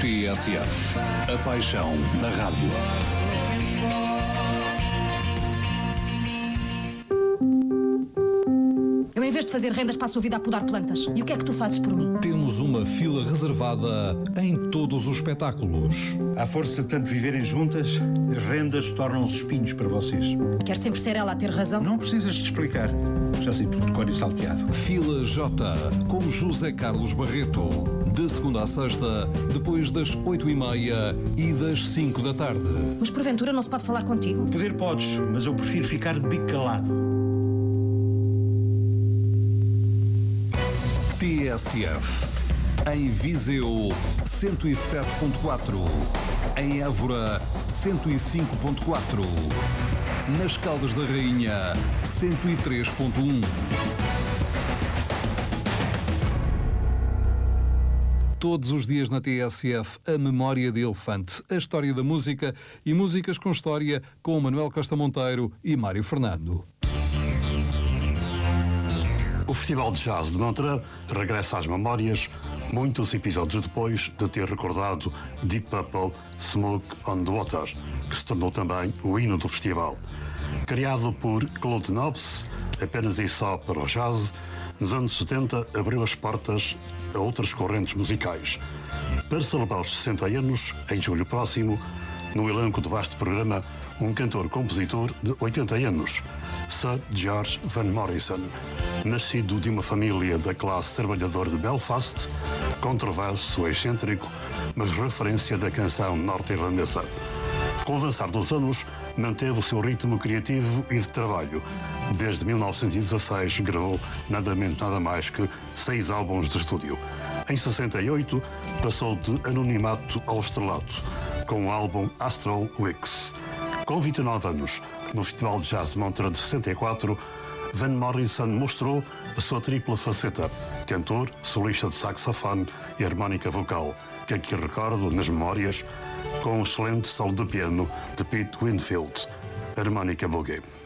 TSF, a paixão da rádio. Eu, em vez de fazer rendas, passo a vida a podar plantas. E o que é que tu fazes por mim? Temos uma fila reservada em todos os espetáculos. À força de tanto viverem juntas, as rendas tornam-se espinhos para vocês. Queres sempre ser ela a ter razão? Não precisas de explicar. Já sei tudo de cor e salteado. Fila J, com José Carlos Barreto. De segunda a sexta, depois das 8h30 e das 5 da tarde. Mas porventura não se pode falar contigo? Poder podes, mas eu prefiro ficar de bico calado. TSF. Em Viseu, 107.4. Em Évora, 105.4. Nas Caldas da Rainha, 103.1. Todos os dias na TSF, a memória de elefante, a história da música e músicas com história com Manuel Costa Monteiro e Mário Fernando. O Festival de Jazz de Montreux regressa às memórias muitos episódios depois de ter recordado Deep Purple Smoke on the Water, que se tornou também o hino do festival. Criado por Claude Nobs, apenas e só para o jazz, nos anos 70 abriu as portas a outras correntes musicais. Para celebrar os 60 anos, em julho próximo, no elenco do vasto programa, um cantor-compositor de 80 anos, Sir George Van Morrison, nascido de uma família da classe trabalhadora de Belfast, controverso, excêntrico, mas referência da canção norte-irlandesa. Com o avançar dos anos, manteve o seu ritmo criativo e de trabalho. Desde 1916 gravou nada menos nada mais que 6 álbuns de estúdio. Em 68, passou de anonimato ao estrelato, com o álbum Astral Weeks. Com 29 anos, no Festival de Jazz de Montreux de 64, Van Morrison mostrou a sua tripla faceta, cantor, solista de saxofone e harmónica vocal, que aqui recordo nas memórias com o excelente solo de piano de Pete Winfield, Harmonica Boogie.